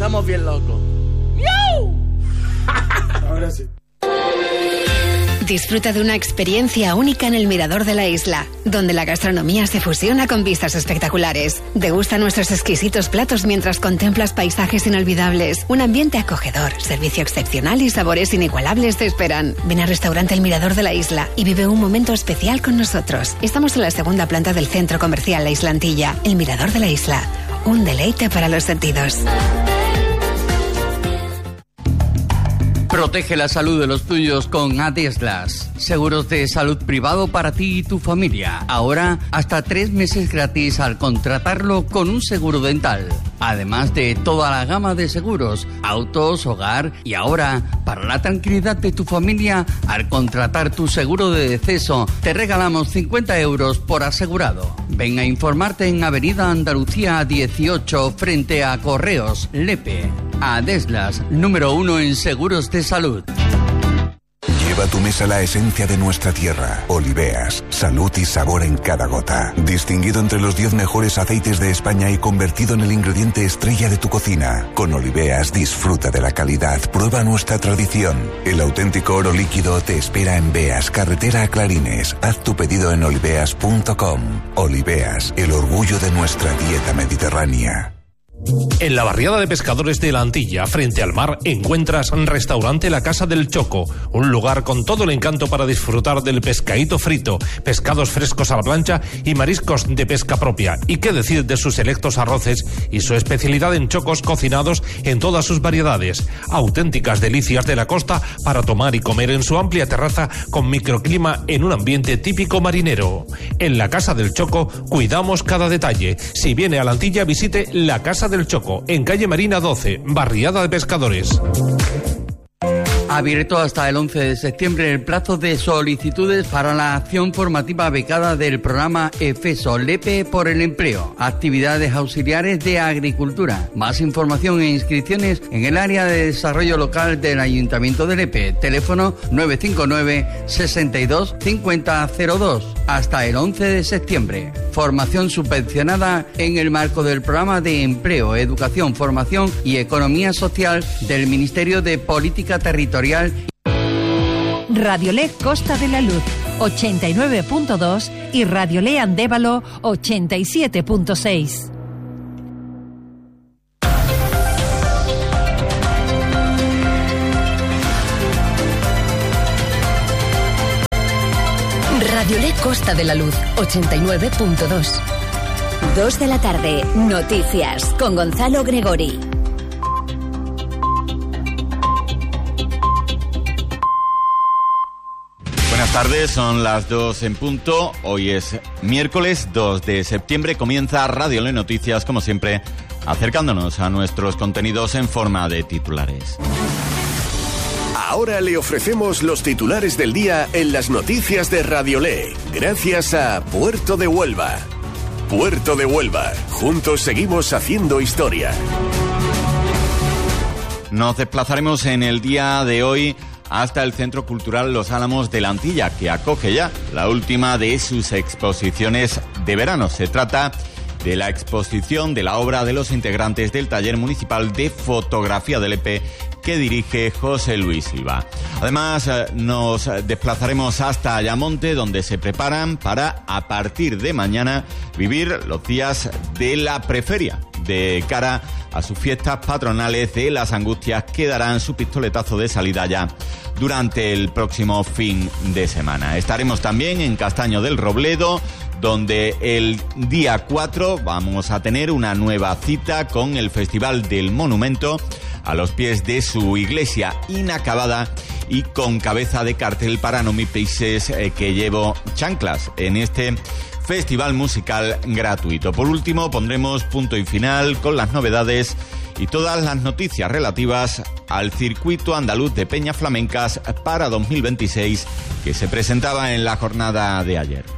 Estamos bien locos. ¡Miau! Ahora sí. Disfruta de una experiencia única en el Mirador de la Isla, donde la gastronomía se fusiona con vistas espectaculares. Degusta nuestros exquisitos platos mientras contemplas paisajes inolvidables, un ambiente acogedor, servicio excepcional y sabores inigualables te esperan. Ven al restaurante El Mirador de la Isla y vive un momento especial con nosotros. Estamos en la segunda planta del centro comercial La Islantilla. El Mirador de la Isla, un deleite para los sentidos. Protege la salud de los tuyos con Adeslas. Seguros de salud privado para ti y tu familia. Ahora, hasta 3 meses gratis al contratarlo con un seguro dental. Además de toda la gama de seguros, autos, hogar y ahora, para la tranquilidad de tu familia, al contratar tu seguro de deceso, te regalamos 50 euros por asegurado. Ven a informarte en Avenida Andalucía 18 frente a Correos, Lepe. Adeslas, número 1 en seguros de salud. Lleva a tu mesa la esencia de nuestra tierra. Oliveas, salud y sabor en cada gota. Distinguido entre los 10 mejores aceites de España y convertido en el ingrediente estrella de tu cocina. Con Oliveas disfruta de la calidad, prueba nuestra tradición. El auténtico oro líquido te espera en Beas, carretera a Clarines. Haz tu pedido en oliveas.com. Oliveas, el orgullo de nuestra dieta mediterránea. En la barriada de pescadores de la Antilla, frente al mar, encuentras Restaurante La Casa del Choco, un lugar con todo el encanto para disfrutar del pescadito frito, pescados frescos a la plancha y mariscos de pesca propia. Y qué decir de sus selectos arroces y su especialidad en chocos cocinados en todas sus variedades. Auténticas delicias de la costa para tomar y comer en su amplia terraza con microclima en un ambiente típico marinero. En La Casa del Choco cuidamos cada detalle. Si viene a la Antilla, visite La Casa del Choco, en calle Marina 12, barriada de pescadores. Abierto hasta el 11 de septiembre el plazo de solicitudes para la acción formativa becada del programa EFESO Lepe por el empleo. Actividades auxiliares de agricultura. Más información e inscripciones en el área de desarrollo local del Ayuntamiento de Lepe. Teléfono 959 62 50 02. Hasta el 11 de septiembre. Formación subvencionada en el marco del programa de empleo, educación, formación y economía social del Ministerio de Política Territorial. Radiolé Costa de la Luz 89.2 y Radiolé Andévalo 87.6. Radiolé Costa de la Luz 89.2. 2 de la tarde, noticias con Gonzalo Gregori. Buenas tardes, son las 2 en punto. Hoy es miércoles 2 de septiembre. Comienza Radiolé Noticias, como siempre, acercándonos a nuestros contenidos en forma de titulares. Ahora le ofrecemos los titulares del día en las noticias de Radiolé, gracias a Puerto de Huelva. Puerto de Huelva, juntos seguimos haciendo historia. Nos desplazaremos en el día de hoy hasta el Centro Cultural Los Álamos de la Antilla, que acoge ya la última de sus exposiciones de verano. Se trata de la exposición de la obra de los integrantes del Taller Municipal de Fotografía de Lepe, que dirige José Luis Silva. Además, nos desplazaremos hasta Ayamonte, donde se preparan para, a partir de mañana, vivir los días de la preferia, de cara a sus fiestas patronales de las Angustias, que darán su pistoletazo de salida ya durante el próximo fin de semana. Estaremos también en Castaño del Robledo, donde el día 4 vamos a tener una nueva cita con el Festival del Monumento, a los pies de su iglesia inacabada y con cabeza de cartel para no me pises que llevo chanclas en este festival musical gratuito. Por último, pondremos punto y final con las novedades y todas las noticias relativas al circuito andaluz de peñas flamencas para 2026, que se presentaba en la jornada de ayer.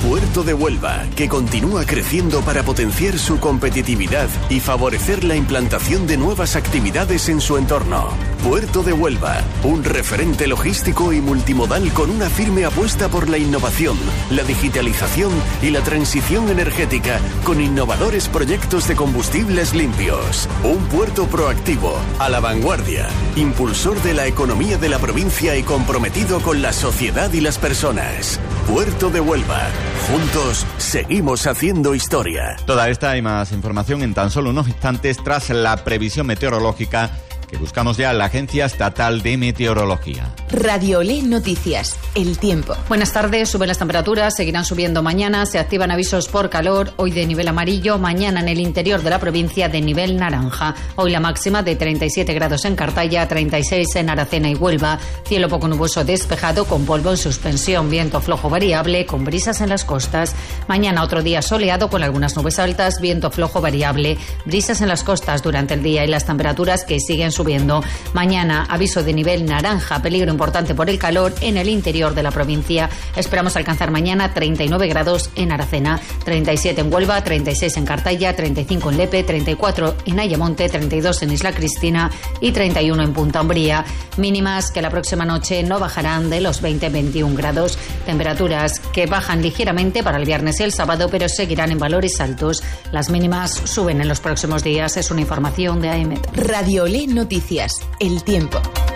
Puerto de Huelva, que continúa creciendo para potenciar su competitividad y favorecer la implantación de nuevas actividades en su entorno. Puerto de Huelva, un referente logístico y multimodal con una firme apuesta por la innovación, la digitalización y la transición energética con innovadores proyectos de combustibles limpios. Un puerto proactivo, a la vanguardia, impulsor de la economía de la provincia y comprometido con la sociedad y las personas. Puerto de Huelva. Juntos seguimos haciendo historia. Toda esta y más información en tan solo unos instantes tras la previsión meteorológica que buscamos ya en la Agencia Estatal de Meteorología. Radio Olé Noticias, el tiempo. Buenas tardes, suben las temperaturas, seguirán subiendo mañana, se activan avisos por calor, hoy de nivel amarillo, mañana en el interior de la provincia de nivel naranja. Hoy la máxima de 37 grados en Cartaya, 36 en Aracena y Huelva, cielo poco nuboso despejado con polvo en suspensión, viento flojo variable con brisas en las costas. Mañana otro día soleado con algunas nubes altas, viento flojo variable, brisas en las costas durante el día y las temperaturas que siguen subiendo. Mañana aviso de nivel naranja, peligro importante por el calor en el interior de la provincia. Esperamos alcanzar mañana 39 grados en Aracena, 37 en Huelva, 36 en Cartaya, 35 en Lepe, 34 en Ayamonte, 32 en Isla Cristina y 31 en Punta Umbría. Mínimas que la próxima noche no bajarán de los 20-21 grados. Temperaturas que bajan ligeramente para el viernes y el sábado, pero seguirán en valores altos. Las mínimas suben en los próximos días. Es una información de AEMET. Radio Olé Noticias, el tiempo.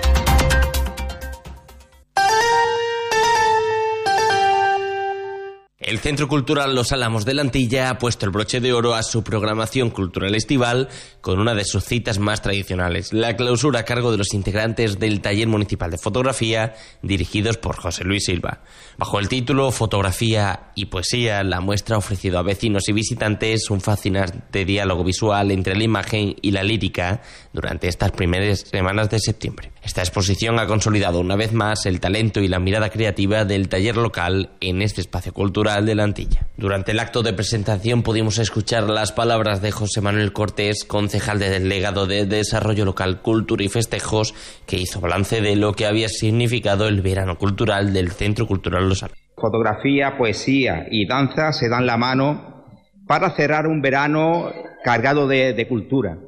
El Centro Cultural Los Álamos de la Antilla ha puesto el broche de oro a su programación cultural estival con una de sus citas más tradicionales, la clausura a cargo de los integrantes del Taller Municipal de Fotografía, dirigidos por José Luis Silva. Bajo el título Fotografía y Poesía, la muestra ha ofrecido a vecinos y visitantes un fascinante diálogo visual entre la imagen y la lírica durante estas primeras semanas de septiembre. Esta exposición ha consolidado una vez más el talento y la mirada creativa del taller local en este espacio cultural de la Antilla. Durante el acto de presentación pudimos escuchar las palabras de José Manuel Cortés, concejal de Delegado de Desarrollo Local, Cultura y Festejos, que hizo balance de lo que había significado el verano cultural del Centro Cultural Los Álamos. Fotografía, poesía y danza se dan la mano para cerrar un verano cargado de cultura.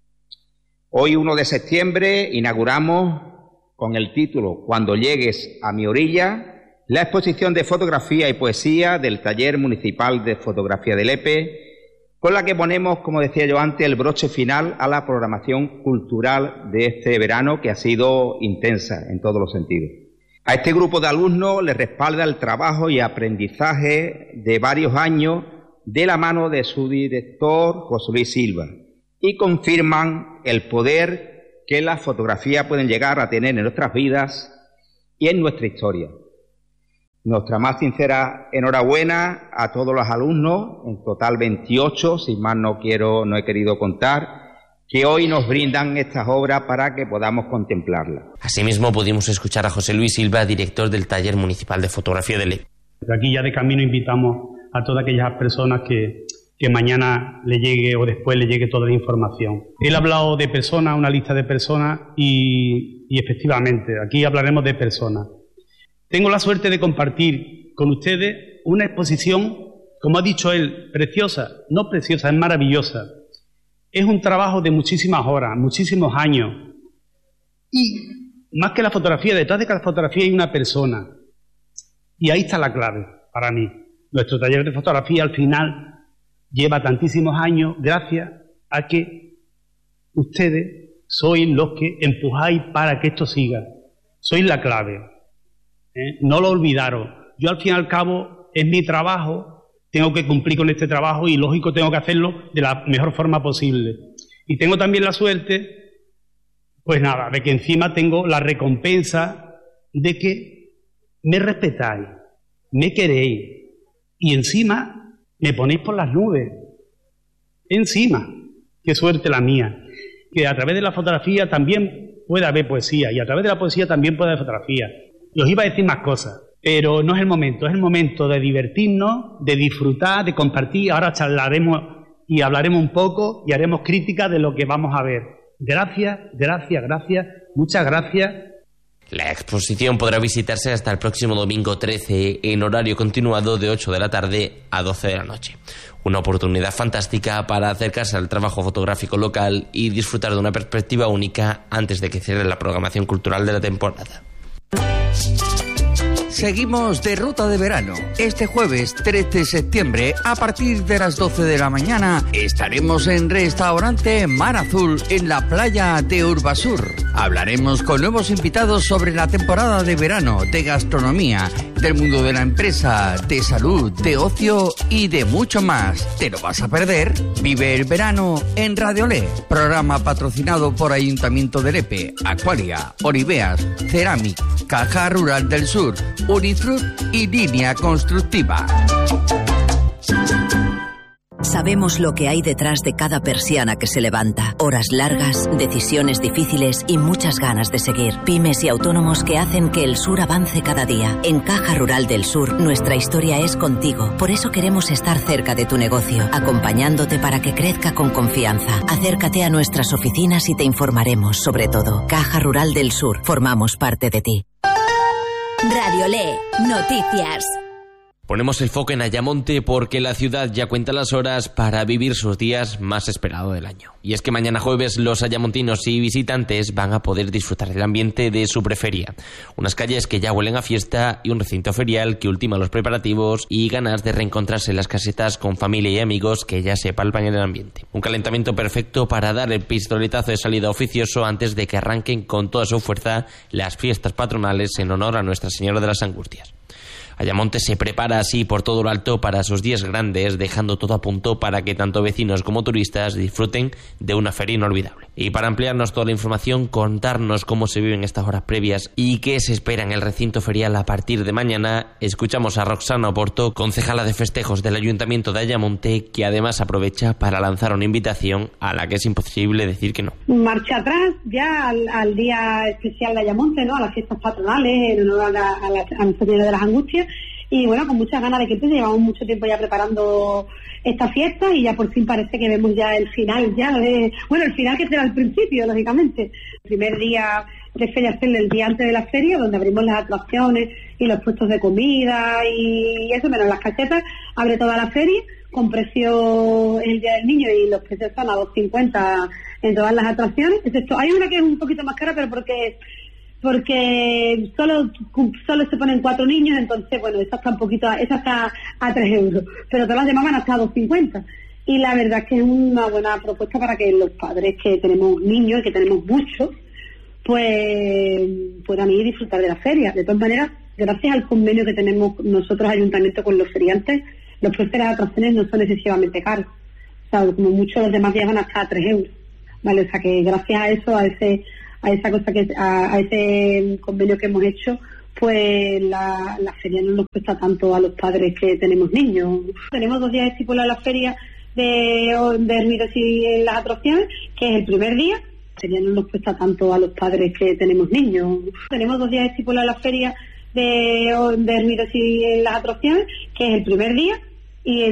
Hoy, 1 de septiembre, inauguramos con el título Cuando llegues a mi orilla, la exposición de fotografía y poesía del Taller Municipal de Fotografía de Lepe, con la que ponemos, como decía yo antes, el broche final a la programación cultural de este verano, que ha sido intensa en todos los sentidos. A este grupo de alumnos les respalda el trabajo y aprendizaje de varios años de la mano de su director, José Luis Silva, y confirman el poder que las fotografías pueden llegar a tener en nuestras vidas y en nuestra historia. Nuestra más sincera enhorabuena a todos los alumnos, en total 28, sin más no he querido contar, que hoy nos brindan estas obras para que podamos contemplarlas. Asimismo pudimos escuchar a José Luis Silva, director del Taller Municipal de Fotografía de Lepe. Desde aquí ya de camino invitamos a todas aquellas personas que mañana le llegue o después le llegue toda la información. Él ha hablado de personas, una lista de personas y efectivamente, aquí hablaremos de personas. Tengo la suerte de compartir con ustedes una exposición, como ha dicho él, preciosa, no preciosa, es maravillosa. Es un trabajo de muchísimas horas, muchísimos años. Y más que la fotografía, detrás de cada fotografía hay una persona. Y ahí está la clave para mí. Nuestro taller de fotografía al final lleva tantísimos años gracias a que ustedes sois los que empujáis para que esto siga. Sois la clave. No lo olvidaros. Yo al fin y al cabo es mi trabajo, tengo que cumplir con este trabajo y lógico tengo que hacerlo de la mejor forma posible. Y tengo también la suerte, pues nada, de que encima tengo la recompensa de que me respetáis, me queréis y encima me ponéis por las nubes. Encima, qué suerte la mía, que a través de la fotografía también puede haber poesía y a través de la poesía también puede haber fotografía. Y os iba a decir más cosas, pero no es el momento de divertirnos, de disfrutar, de compartir. Ahora charlaremos y hablaremos un poco y haremos crítica de lo que vamos a ver. Gracias, muchas gracias. La exposición podrá visitarse hasta el próximo domingo 13 en horario continuado de 8 de la tarde a 12 de la noche. Una oportunidad fantástica para acercarse al trabajo fotográfico local y disfrutar de una perspectiva única antes de que cierre la programación cultural de la temporada. Seguimos de ruta de verano. Este jueves 3 de septiembre, a partir de las 12 de la mañana, estaremos en Restaurante Mar Azul en la playa de Urbasur. Hablaremos con nuevos invitados sobre la temporada de verano, de gastronomía, del mundo de la empresa, de salud, de ocio y de mucho más. ¿Te lo vas a perder? Vive el verano en Radiolé. Programa patrocinado por Ayuntamiento de Lepe, Aqualia, Oliveas, Ceramic, Caja Rural del Sur, Unifrut y Línea Constructiva. Sabemos lo que hay detrás de cada persiana que se levanta. Horas largas, decisiones difíciles y muchas ganas de seguir. Pymes y autónomos que hacen que el sur avance cada día. En Caja Rural del Sur, nuestra historia es contigo. Por eso queremos estar cerca de tu negocio, acompañándote para que crezca con confianza. Acércate a nuestras oficinas y te informaremos sobre todo. Caja Rural del Sur, formamos parte de ti. Radiolé, noticias. Ponemos el foco en Ayamonte porque la ciudad ya cuenta las horas para vivir sus días más esperados del año. Y es que mañana jueves los ayamontinos y visitantes van a poder disfrutar del ambiente de su preferia. Unas calles que ya huelen a fiesta y un recinto ferial que ultima los preparativos y ganas de reencontrarse en las casetas con familia y amigos que ya se palpan en el ambiente. Un calentamiento perfecto para dar el pistoletazo de salida oficioso antes de que arranquen con toda su fuerza las fiestas patronales en honor a Nuestra Señora de las Angustias. Ayamonte se prepara así por todo lo alto para sus días grandes, dejando todo a punto para que tanto vecinos como turistas disfruten de una feria inolvidable. Y para ampliarnos toda la información, contarnos cómo se viven estas horas previas y qué se espera en el recinto ferial a partir de mañana, escuchamos a Roxana Oporto, concejala de festejos del Ayuntamiento de Ayamonte, que además aprovecha para lanzar una invitación a la que es imposible decir que no. Marcha atrás ya al día especial de Ayamonte, ¿no? A las fiestas patronales en honor a la Señora de las Angustias. Y bueno, con muchas ganas de que empiece. Llevamos mucho tiempo ya preparando esta fiesta y ya por fin parece que vemos ya el final, el final que será el principio, lógicamente. El primer día de feria es el día antes de la feria, donde abrimos las atracciones y los puestos de comida y eso, menos las casetas, abre toda la feria con precio el Día del Niño y los precios están a 2,50 en todas las atracciones. Excepto, hay una que es un poquito más cara, pero porque solo se ponen 4 niños, entonces bueno, esa está a 3 euros, pero todas las demás van hasta a 2,50. Y la verdad es que es una buena propuesta para que los padres que tenemos niños y que tenemos muchos, pues puedan ir y disfrutar de la feria. De todas maneras, gracias al convenio que tenemos nosotros Ayuntamiento con los feriantes, los precios de las atracciones no son excesivamente caros. O sea, como mucho los demás días van hasta a 3 euros. ¿Vale? O sea que gracias a eso, a ese convenio que hemos hecho, pues la feria no nos cuesta tanto a los padres que tenemos niños. Tenemos 2 días estipulados en la feria de ruidos y en las atracciones, que es el primer día. La feria no nos cuesta tanto a los padres que tenemos niños. Tenemos 2 días estipulados en la feria de ruidos y en las atracciones, que es el primer día, y